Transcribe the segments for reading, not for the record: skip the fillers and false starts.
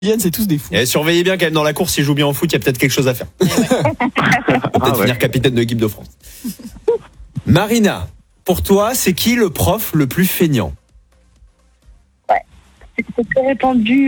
Yann, c'est tous des fous. Et surveillez bien quand même dans la course, s'il joue bien au foot, il y a peut-être quelque chose à faire. Peut-être finir capitaine de l'équipe de France. Marina, pour toi, c'est qui le prof le plus feignant? C'est très répandu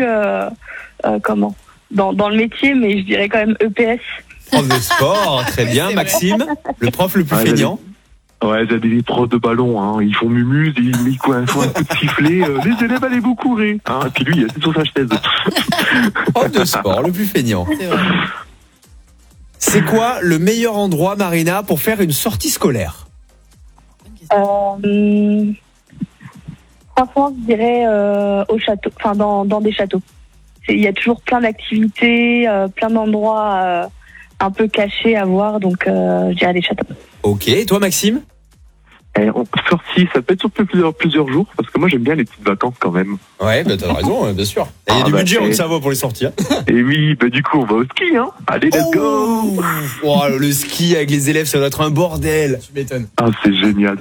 dans le métier, mais je dirais quand même EPS. Prof de sport, très bien. Maxime, le prof le plus feignant? Ouais, j'ai des profs de ballon, hein. Ils font mumuse, ils font un coup de sifflet. Les élèves, allez vous courir. Hein. Et puis lui, il est sur sa chaise. Prof de sport, le plus feignant. C'est vrai. C'est quoi le meilleur endroit, Marina, pour faire une sortie scolaire? Franchement, je dirais au château, enfin dans des châteaux. Il y a toujours plein d'activités, plein d'endroits un peu cachés à voir, donc je dirais des châteaux. Ok, et toi Maxime? Sortie, ça peut être sur plusieurs jours, parce que moi j'aime bien les petites vacances quand même. Ouais, bah t'as raison, bien sûr. Il y a du budget en Haute-Savoie pour les sorties. Hein. Et oui, bah du coup on va au ski, hein. Allez, let's go. Oh, le ski avec les élèves, ça doit être un bordel. Tu m'étonnes. Ah, c'est génial.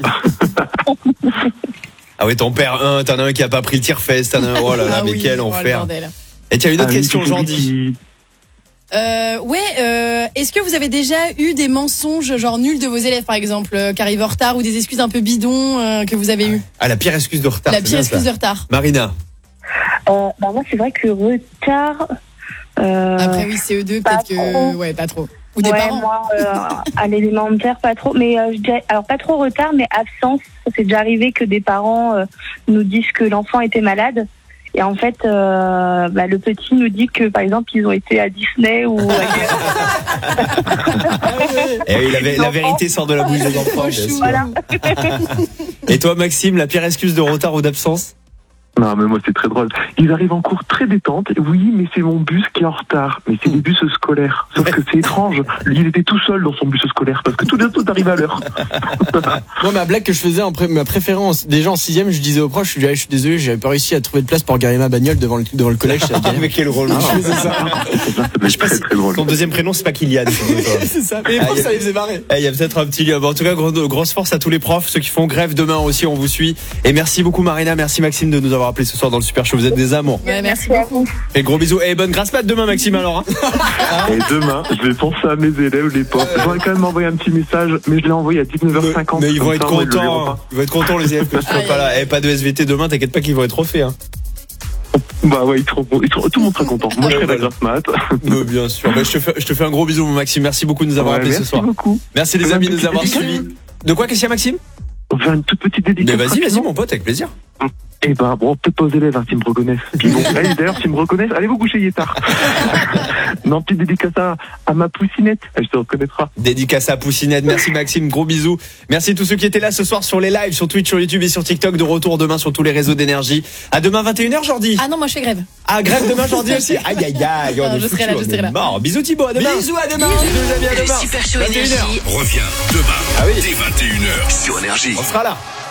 Ah ouais, t'en perds un, t'en as un qui a pas pris le tir-fesse, t'en as un, oh là là, mais quel enfer. bordel. Et tiens, une autre Ah, question, oui, Jordi. Est-ce que vous avez déjà eu des mensonges genre nuls de vos élèves par exemple, qui arrivent en retard, ou des excuses un peu bidons que vous avez eues? Ah, la pire excuse de retard. La c'est pire bien excuse ça. de retard. Marina. Moi, c'est vrai que le retard. Après oui, CE2 pas peut-être que trop. ouais, pas trop. Ou des parents. Moi, à l'élémentaire, pas trop. Mais je dirais, alors pas trop retard, mais absence. C'est déjà arrivé que des parents nous disent que l'enfant était malade. Et en fait, le petit nous dit que, par exemple, ils ont été à Disney ou Et oui, la vérité sort de la bouche des enfants, bien sûr. voilà. Et toi, Maxime, la pire excuse de retard ou d'absence? Non, mais moi, c'est très drôle. Ils arrivent en cours très détente. Oui, mais c'est mon bus qui est en retard. Mais c'est des bus scolaires. Sauf que c'est étrange. Lui, il était tout seul dans son bus scolaire parce que tout le monde arrive à l'heure. Moi, ma blague que je faisais, ma préférence, déjà en 6ème, je disais aux profs, je suis désolé, j'avais pas réussi à trouver de place pour garer ma bagnole devant le collège. Mais quel rôle. C'est ça. Je sais pas si très drôle. ton deuxième prénom, c'est pas Kylian. C'est ça. Mais les profs, ça les faisait marrer. Il y a peut-être un petit lien. Bon, en tout cas, grosse force à tous les profs, ceux qui font grève demain aussi, on vous suit. Et merci beaucoup Marina, merci Maxime de nous avoir appelé ce soir dans le Super Show. Vous êtes des amours. Ouais, merci beaucoup. Et gros bisous. Et bonne grasse mat demain Maxime alors. Hein. Et demain, je vais penser à mes élèves, les pauvres. J'aurais quand même envoyé un petit message, mais je l'ai envoyé à 19h50. Mais ils vont être ça, ouais, contents. Ils vont être contents les élèves que tu sois pas là. Et pas de SVT demain, t'inquiète pas qu'ils vont être refaits. Hein. Bah ouais, tout le monde sera content. Moi, je serai la grasse mat. Mais bien sûr. Bah, je te fais un gros bisou Maxime. Merci beaucoup de nous avoir appelés ce soir. Merci beaucoup. Merci les amis de nous avoir suivis. De quoi, qu'est-ce qu'il y a Maxime? On fait une toute petite dédicace. Mais vas-y mon pote, avec plaisir. Eh ben, bon, peut-être pas aux élèves, s'ils me reconnaissent. Puis bon, d'ailleurs, s'ils me reconnaissent, allez vous coucher, il est tard. Non, petite dédicace à ma poussinette. Elle se reconnaîtra. Dédicace à Poussinette. Merci Maxime, gros bisous. Merci à tous ceux qui étaient là ce soir sur les lives, sur Twitch, sur YouTube et sur TikTok. De retour demain sur tous les réseaux d'énergie. À demain 21h, Jordi. Ah non, moi je fais grève. Ah, grève demain, Jordi aussi. Aïe, aïe, aïe. On est je serai là, foutus, je serai on est là. mort. Bisous Thibaut, à demain. Bisous, à demain. Bisous les amis, à Le demain. Super Show 21h. Énergie. Reviens demain Ah oui. dès 21h sur Énergie. On sera là.